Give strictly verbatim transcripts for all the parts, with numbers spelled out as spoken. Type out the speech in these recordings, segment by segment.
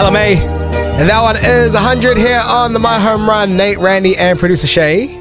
Ella May. And that one is one hundred here on the My Home Run. Nate, Randy, and producer Shay.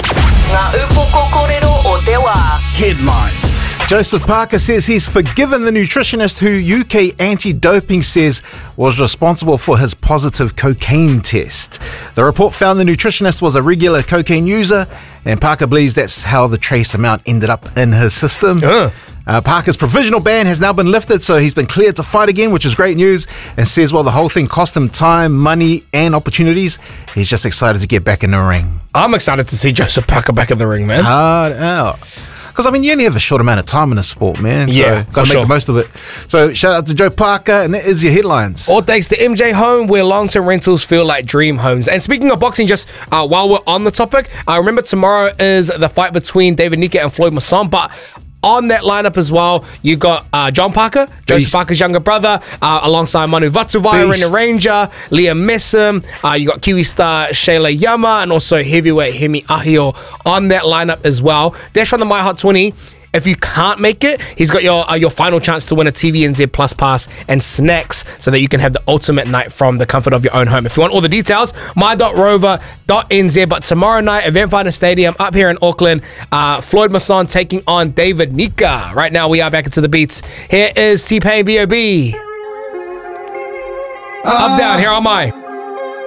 Headlines. Joseph Parker says he's forgiven the nutritionist who U K anti-doping says was responsible for his positive cocaine test. The report found the nutritionist was a regular cocaine user, and Parker believes that's how the trace amount ended up in his system. Uh. Uh, Parker's provisional ban has now been lifted, so he's been cleared to fight again, which is great news, and says while the whole thing cost him time, money, and opportunities, he's just excited to get back in the ring. I'm excited to see Joseph Parker back in the ring, man. Hard out. Because, I mean, you only have a short amount of time in a sport, man. So, Yeah, got to for make sure. the most of it. So, shout out to Joe Parker, and that is your headlines. All thanks to M J Home, where long-term rentals feel like dream homes. And speaking of boxing, just uh, while we're on the topic, uh, remember tomorrow is the fight between David Nika and Floyd Masson, but on that lineup as well, you've got uh, John Parker, Joseph Beast. Parker's younger brother, uh, alongside Manu Vatuvaya in the Beast. Ranger, Liam Messam, uh, you got Kiwi star Shayla Yama, and also heavyweight Hemi Ahio on that lineup as well. Dash on the My Hot twenty. If you can't make it, he's got your uh, your final chance to win a T V N Z Plus pass and snacks so that you can have the ultimate night from the comfort of your own home. If you want all the details, my dot rover dot n z. But tomorrow night, Event Fighter Stadium up here in Auckland, uh, Floyd Masson taking on David Nika. Right now, we are back into the beats. Here is T-Pain B O B. Up, down, here am I.